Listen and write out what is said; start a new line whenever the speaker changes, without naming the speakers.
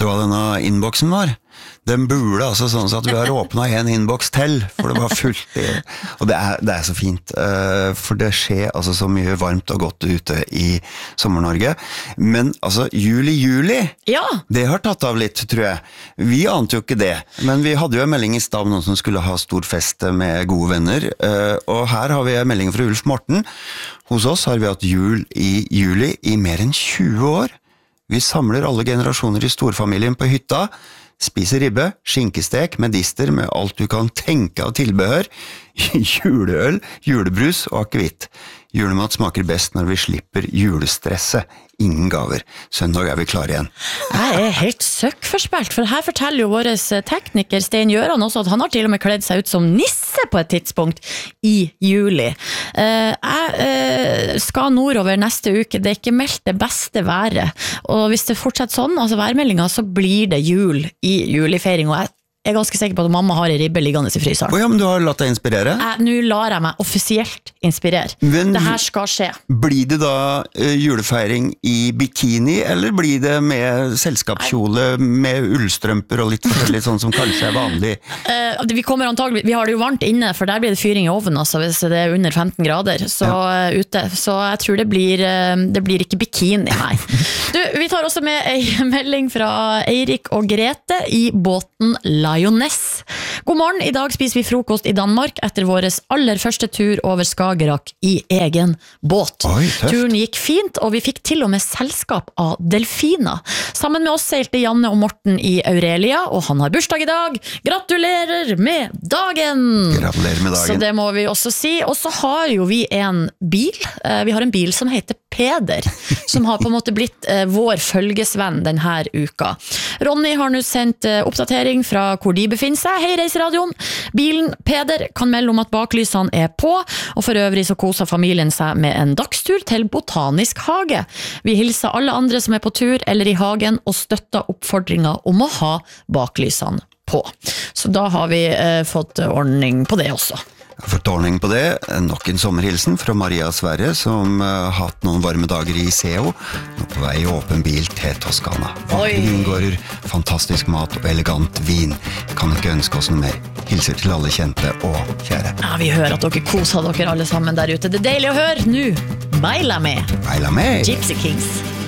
hva denne innboksen var? Den burde altså sånn at vi har åpnet en innboks til, for det var fullt i, og det er så fint, for det skjer altså så mye varmt og godt ute i Sommer-Norge, men altså juli, det har tatt av litt, tror jeg. Vi ante jo ikke det, men vi hadde jo en melding i stad om noen som skulle ha stor fest med gode venner, og her har vi en melding fra Ulf Morten. Hos oss har vi hatt jul i juli i mer enn 20 år. Vi samler alle generasjoner i storfamilien på hytta, spiser ribbe, skinkestek, medister med alt du kan tenke av tilbehør, juleøl, julebrus og akevitt. Julemat smaker best når vi slipper julestresset. Ingen gaver. Søndag vi klare igjen.
Jeg helt søkkforspilt, for her forteller jo vår tekniker Stein Gjøran også at han har til og med kledd seg ut som nisse på et tidspunkt i juli. Jeg skal nordover neste uke, det er ikke meldt det beste været, og hvis det fortsetter sånn, altså værmeldingen, så blir det jul i julefeiring, og jeg er ganske sikker på at mamma har en ribbe liggende i fryseren.
Ja, men du har latt deg inspirere?
Nå lar jeg meg offisielt inspirere.
Men
det her skal skje.
Blir det da julefeiring i bikini, eller blir det med selskapskjole, med ullstrømper og litt forskjellig sånn som kanskje er vanlig?
Vi har det jo varmt inne, for der blir det fyring i oven, altså, hvis det er under 15 grader ute. Så jeg tror det blir ikke bikini, nei. Vi tar også med en melding fra Eirik og Grete i båten Lioness. God morgen, i dag spiser vi frokost i Danmark etter våres aller første tur over Skagerrak i egen båt. Turen gikk fint, og vi fikk til og med selskap av delfiner. Sammen med oss seilte Janne og Morten i Aurelia, og han har bursdag i dag. Gratulerer med dagen!
Gratulerer med dagen.
Så det må vi også si. Og så har jo vi en bil. Vi har en bil som heter Peder, som har på en måte blitt vår følgesvenn denne uka. Ronny har nå sendt oppdatering fra hvor de befinner seg. Hei, Reiseradioen! Bilen Peder kan melde om at baklysene er på, og for øvrig så koser familien seg med en dagstur til Botanisk hage. Vi hilser alle andre som er på tur eller i hagen, og støtter oppfordringen om å ha baklysene på. Så da har vi fått ordning på det også.
Jeg har fått ordning på det. Nok en sommerhilsen fra Maria Sverre, som har hatt noen varme dager i SEO. Nå på vei i åpen bil til Toskana. Vakre vingårder, fantastisk mat og elegant vin. Kan ikke ønske oss noe mer. Hilser til alle kjente og kjære.
Ja, vi hører at dere koser dere alle sammen der ute. Det er deilig å høre. Nå, Baila med
Gypsy
Kings.